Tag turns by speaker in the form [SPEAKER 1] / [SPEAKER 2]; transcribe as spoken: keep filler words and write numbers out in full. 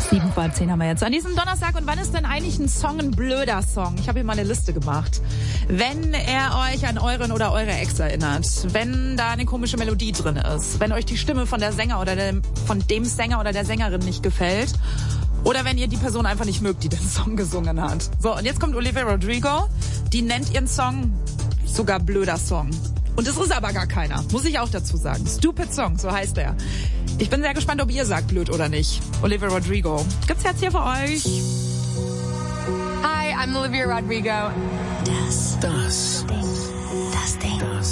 [SPEAKER 1] Sieben vor halb zehn haben wir jetzt an diesem Donnerstag. Und wann ist denn eigentlich ein Song ein blöder Song? Ich habe hier mal eine Liste gemacht. Wenn er euch an euren oder eure Ex erinnert, wenn da eine komische Melodie drin ist, wenn euch die Stimme von der Sänger oder der, von dem Sänger oder der Sängerin nicht gefällt, oder wenn ihr die Person einfach nicht mögt, die den Song gesungen hat. So, und jetzt kommt Olivia Rodrigo, die nennt ihren Song sogar blöder Song. Und das ist aber gar keiner, muss ich auch dazu sagen. Stupid Song, so heißt er. Ich bin sehr gespannt, ob ihr sagt blöd oder nicht. Olivia Rodrigo. Gibt's jetzt hier für euch?
[SPEAKER 2] Hi, I'm Olivia Rodrigo.
[SPEAKER 3] Das. Das. Ding. Das Ding. Das.